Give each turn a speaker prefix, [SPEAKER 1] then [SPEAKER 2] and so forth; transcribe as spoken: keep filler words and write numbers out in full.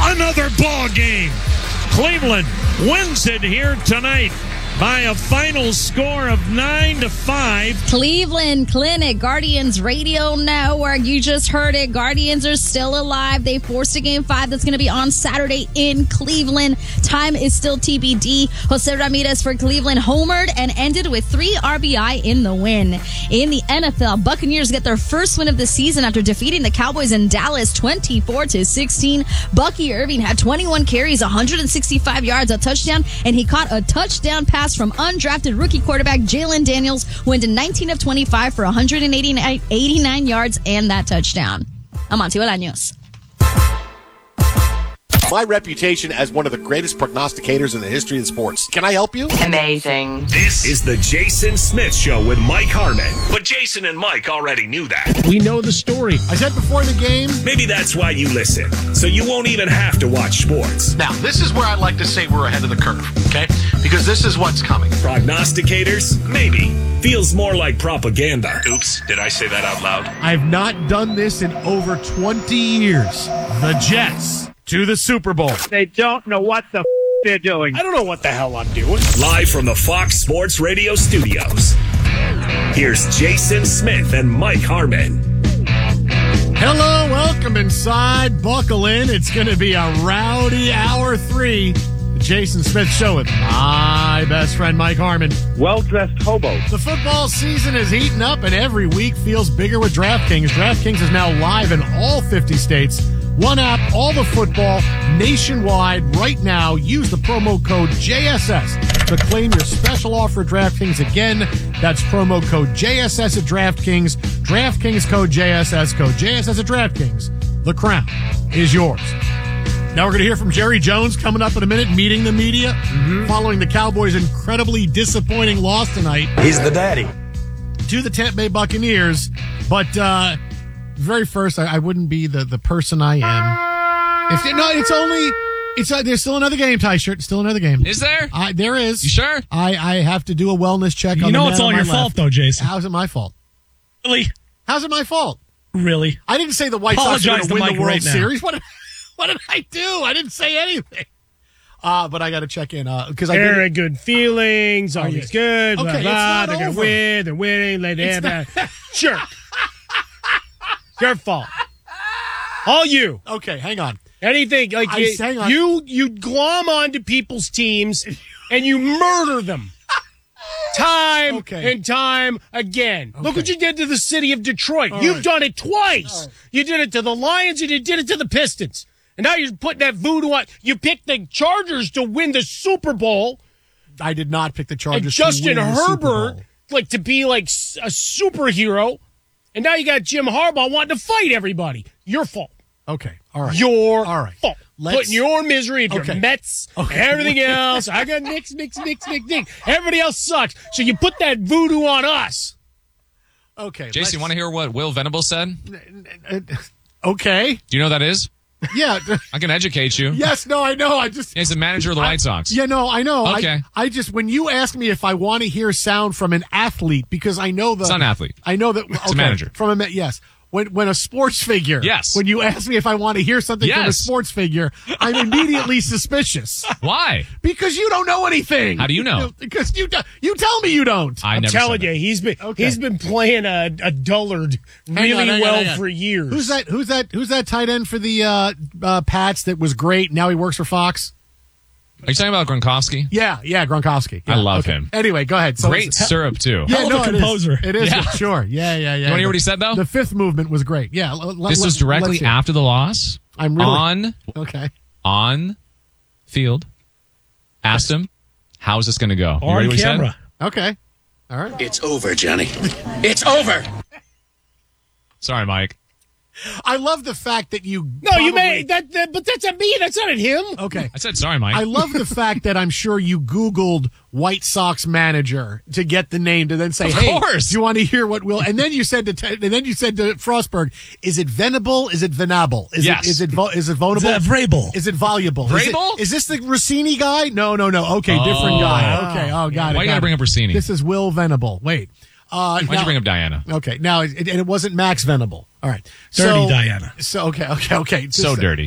[SPEAKER 1] another ball game. Cleveland wins it here tonight by a final score of nine to five.
[SPEAKER 2] Cleveland Clinic, Guardians Radio Network. You just heard it. Guardians are still alive. They forced a game five that's going to be on Saturday in Cleveland. Time is still T B D. Jose Ramirez for Cleveland homered and ended with three R B I in the win. In the N F L, Buccaneers get their first win of the season after defeating the Cowboys in Dallas twenty-four to sixteen. Bucky Irving had twenty-one carries, one hundred sixty-five yards, a touchdown, and he caught a touchdown pass from undrafted rookie quarterback Jalen Daniels, who went to nineteen of twenty-five for one hundred eighty-nine yards and that touchdown. Amancio Bolaños.
[SPEAKER 3] My reputation as one of the greatest prognosticators in the history of sports. Can I help you?
[SPEAKER 4] Amazing.
[SPEAKER 5] This is the Jason Smith Show with Mike Harmon. But Jason and Mike already knew that.
[SPEAKER 6] We know the story.
[SPEAKER 3] I said before the game.
[SPEAKER 5] Maybe that's why you listen, so you won't even have to watch sports.
[SPEAKER 3] Now, this is where I like to say we're ahead of the curve, okay? Because this is what's coming.
[SPEAKER 5] Prognosticators? Maybe. Feels more like propaganda. Oops, did I say that out loud?
[SPEAKER 6] I've not done this in over twenty years. The Jets to the Super Bowl.
[SPEAKER 7] They don't know what the f- they're doing.
[SPEAKER 6] I don't know what the hell I'm doing.
[SPEAKER 5] Live from the Fox Sports Radio studios, here's Jason Smith and Mike Harmon.
[SPEAKER 6] Hello, welcome inside. Buckle in. It's going to be a rowdy hour three. The Jason Smith Show with my best friend, Mike Harmon.
[SPEAKER 7] Well-dressed hobos.
[SPEAKER 6] The football season is heating up, and every week feels bigger with DraftKings. DraftKings is now live in all fifty states. One app, all the football, nationwide, right now. Use the promo code J S S to claim your special offer at DraftKings. Again, that's promo code J S S at DraftKings. DraftKings code J S S, code J S S at DraftKings. The crown is yours. Now we're going to hear from Jerry Jones coming up in a minute, meeting the media, mm-hmm. following the Cowboys' incredibly disappointing loss tonight.
[SPEAKER 8] He's the daddy.
[SPEAKER 6] To the Tampa Bay Buccaneers. But, uh... very first, I, I wouldn't be the, the person I am. If no, it's only it's uh, there's still another game, Ty shirt. Still another game.
[SPEAKER 9] Is there?
[SPEAKER 6] I, there is.
[SPEAKER 9] You sure?
[SPEAKER 6] I, I have to do a wellness check.
[SPEAKER 9] You
[SPEAKER 6] on
[SPEAKER 9] know
[SPEAKER 6] the
[SPEAKER 9] it's
[SPEAKER 6] man
[SPEAKER 9] all
[SPEAKER 6] on
[SPEAKER 9] your
[SPEAKER 6] my
[SPEAKER 9] fault,
[SPEAKER 6] left.
[SPEAKER 9] though, Jason.
[SPEAKER 6] How's it my fault?
[SPEAKER 9] Really?
[SPEAKER 6] How's it my fault?
[SPEAKER 9] Really?
[SPEAKER 6] I didn't say the White Sox are going to win
[SPEAKER 9] Mike
[SPEAKER 6] the World
[SPEAKER 9] right now.
[SPEAKER 6] Series. What did, what did I do? I didn't say anything. Uh, but I got to check in because uh, I
[SPEAKER 10] very good feelings.
[SPEAKER 6] Oh,
[SPEAKER 10] Always
[SPEAKER 6] yeah.
[SPEAKER 10] good. Blah,
[SPEAKER 6] Okay,
[SPEAKER 10] blah.
[SPEAKER 6] it's not
[SPEAKER 10] They're going to
[SPEAKER 6] over.
[SPEAKER 10] win. They're winning. They have that. Sure. Your fault. All you.
[SPEAKER 6] Okay, hang on.
[SPEAKER 10] Anything like
[SPEAKER 6] I-
[SPEAKER 10] you,
[SPEAKER 6] hang on.
[SPEAKER 10] you, you glom onto people's teams and you murder them. Time
[SPEAKER 6] Okay.
[SPEAKER 10] and time again. Look
[SPEAKER 6] Okay.
[SPEAKER 10] what you did to the city of Detroit.
[SPEAKER 6] All
[SPEAKER 10] You've
[SPEAKER 6] right.
[SPEAKER 10] done it twice.
[SPEAKER 6] right.
[SPEAKER 10] You did it to the Lions and you did it to the Pistons. And now you're putting that voodoo on. You picked the Chargers to win the Super Bowl.
[SPEAKER 6] I did not pick the
[SPEAKER 10] And
[SPEAKER 6] Chargers.
[SPEAKER 10] Justin
[SPEAKER 6] to win the Super
[SPEAKER 10] Herbert,
[SPEAKER 6] Bowl.
[SPEAKER 10] like, to be like s- a superhero. And now you got Jim Harbaugh wanting to fight everybody. Your fault.
[SPEAKER 6] Okay, all right.
[SPEAKER 10] Your
[SPEAKER 6] All right.
[SPEAKER 10] fault.
[SPEAKER 6] Let's-
[SPEAKER 10] Putting your misery of
[SPEAKER 6] Okay.
[SPEAKER 10] your Mets
[SPEAKER 6] Okay.
[SPEAKER 10] and everything else. I got Knicks, Knicks, Knicks, Knicks, Knicks. Everybody else sucks. So you put that voodoo on us.
[SPEAKER 6] Okay.
[SPEAKER 9] Jason, you want to hear what Will Venable said?
[SPEAKER 6] hear? Okay.
[SPEAKER 9] Do you know who that is?
[SPEAKER 6] Yeah.
[SPEAKER 9] I can educate you.
[SPEAKER 6] Yes. No. I know. I just.
[SPEAKER 9] He's the manager of the White Sox.
[SPEAKER 6] Yeah. No. I know.
[SPEAKER 9] Okay.
[SPEAKER 6] I, I just when you ask me if I want to hear sound from an athlete because I know the.
[SPEAKER 9] It's not an athlete.
[SPEAKER 6] I know that. Okay,
[SPEAKER 9] a manager.
[SPEAKER 6] From a ma- yes. When when a sports figure.
[SPEAKER 9] Yes.
[SPEAKER 6] When you ask me if I want to hear something from a
[SPEAKER 9] Yes.
[SPEAKER 6] sports figure, I'm immediately suspicious
[SPEAKER 9] Why?
[SPEAKER 6] because you don't know anything.
[SPEAKER 9] How do you know?
[SPEAKER 6] Because you do- you tell me you don't.
[SPEAKER 9] I
[SPEAKER 10] I'm
[SPEAKER 9] never
[SPEAKER 10] telling
[SPEAKER 9] said
[SPEAKER 10] you,
[SPEAKER 9] that.
[SPEAKER 10] he's been
[SPEAKER 6] Okay.
[SPEAKER 10] he's been playing a, a dullard
[SPEAKER 6] Hang
[SPEAKER 10] really
[SPEAKER 6] on, hang on,
[SPEAKER 10] well
[SPEAKER 6] hang on.
[SPEAKER 10] for years.
[SPEAKER 6] Who's that? Who's that? Who's that tight end for the uh, uh, Pats that was great? Now he works for Fox.
[SPEAKER 9] Are you talking about Gronkowski?
[SPEAKER 6] Yeah, yeah, Gronkowski. Yeah,
[SPEAKER 9] I love
[SPEAKER 6] okay.
[SPEAKER 9] him.
[SPEAKER 6] Anyway, go ahead. So
[SPEAKER 9] Great syrup, too.
[SPEAKER 6] Yeah,
[SPEAKER 10] Hell of
[SPEAKER 6] no,
[SPEAKER 10] a
[SPEAKER 6] it is.
[SPEAKER 10] composer.
[SPEAKER 6] It is.
[SPEAKER 9] Yeah.
[SPEAKER 6] Sure. Yeah, yeah, yeah.
[SPEAKER 9] You want to hear what he said, though?
[SPEAKER 6] The fifth movement was great. Yeah. l- l-
[SPEAKER 9] This
[SPEAKER 6] let-
[SPEAKER 9] was directly
[SPEAKER 6] let's hear.
[SPEAKER 9] after the loss.
[SPEAKER 6] I'm really
[SPEAKER 9] On,
[SPEAKER 6] okay.
[SPEAKER 9] on field. Asked him, how's this going to go? You
[SPEAKER 10] on
[SPEAKER 9] ready what he said?
[SPEAKER 10] camera?
[SPEAKER 6] Okay. All right.
[SPEAKER 8] It's over, Johnny. It's over.
[SPEAKER 9] Sorry, Mike.
[SPEAKER 6] I love the fact that you.
[SPEAKER 10] No, you
[SPEAKER 6] probably-
[SPEAKER 10] may that, that, but that's at me. That's not at him.
[SPEAKER 6] Okay.
[SPEAKER 9] I said sorry, Mike.
[SPEAKER 6] I love the fact that I'm sure you Googled White Sox manager to get the name to then say,
[SPEAKER 9] Of
[SPEAKER 6] "Hey,
[SPEAKER 9] course.
[SPEAKER 6] do you want to hear what will?" And then you said to, te- and then you said to Frostberg, "Is it venable? Is it venable? Is
[SPEAKER 9] Yes.
[SPEAKER 6] it is it vo- is it vulnerable?
[SPEAKER 10] The Vrabel.
[SPEAKER 6] Is it voluble? Is, it,
[SPEAKER 9] Vrabel?
[SPEAKER 6] is this the Rossini guy? No, no, no. Okay, different
[SPEAKER 9] Oh.
[SPEAKER 6] guy. Okay, oh, got it.
[SPEAKER 9] Why you
[SPEAKER 6] got
[SPEAKER 9] gotta
[SPEAKER 6] it.
[SPEAKER 9] bring up Rossini?
[SPEAKER 6] This is Will Venable. Wait. Uh,
[SPEAKER 9] Why'd you bring up Diana?
[SPEAKER 6] Okay, now it, and it wasn't Max Venable. All right,
[SPEAKER 10] Dirty
[SPEAKER 6] so,
[SPEAKER 10] Diana.
[SPEAKER 6] So okay, okay, okay.
[SPEAKER 9] So dirty.